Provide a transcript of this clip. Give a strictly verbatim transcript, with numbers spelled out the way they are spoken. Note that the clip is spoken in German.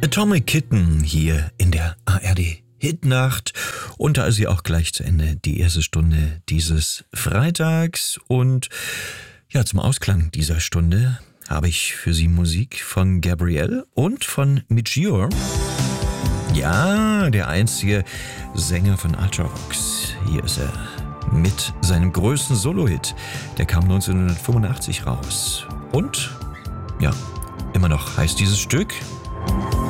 Atomic Kitten hier in der A R D Hitnacht und da ist sie auch gleich zu Ende, die erste Stunde dieses Freitags. Und ja, zum Ausklang dieser Stunde habe ich für Sie Musik von Gabrielle und von Midgear. Ja, der einzige Sänger von Ultravox. Hier ist er mit seinem größten Solo-Hit. Der kam neunzehnhundertfünfundachtzig raus. Und ja, immer noch heißt dieses Stück